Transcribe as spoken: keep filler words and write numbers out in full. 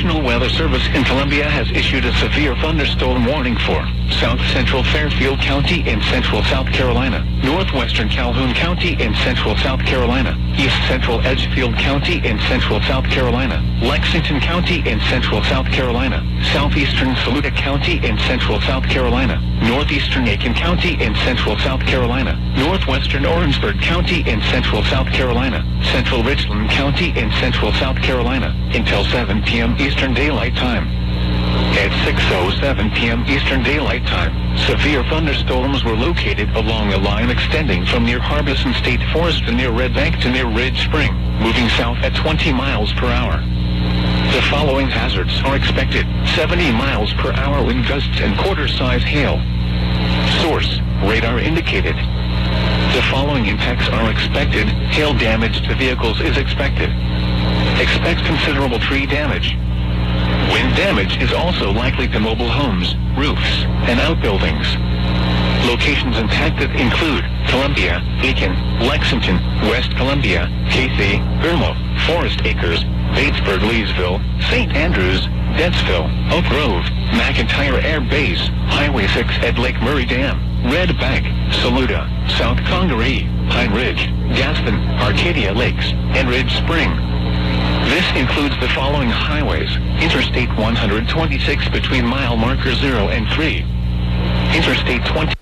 National Weather Service in Columbia has issued a severe thunderstorm warning for South Central Fairfield County in central South Carolina, Northwestern Calhoun County in central South Carolina, East Central Edgefield County in central South Carolina, Lexington County in central South Carolina, Southeastern Saluda County in central South Carolina, Northeastern Aiken County in central South Carolina, Northwestern Orangeburg County in central South Carolina, Central Richland County in central South Carolina, until seven p m Eastern Daylight Time. At six oh seven p m Eastern Daylight Time, severe thunderstorms were located along a line extending from near Harbison State Forest to near Red Bank to near Ridge Spring, moving south at twenty miles per hour. The following hazards are expected: seventy miles per hour wind gusts and quarter-size hail. Source: radar indicated. The following impacts are expected: hail damage to vehicles is expected. Expect considerable tree damage. Wind damage is also likely to mobile homes, roofs, and outbuildings. Locations impacted include Columbia, Aiken, Lexington, West Columbia, Casey, Irmo, Forest Acres, Batesburg, Leesville, Saint Andrews, Dentsville, Oak Grove, McIntyre Air Base, Highway six at Lake Murray Dam, Red Bank, Saluda, South Congaree, Pine Ridge, Gaston, Arcadia Lakes, and Ridge Spring. This includes the following highways: Interstate one twenty-six between mile marker zero and three, Interstate twenty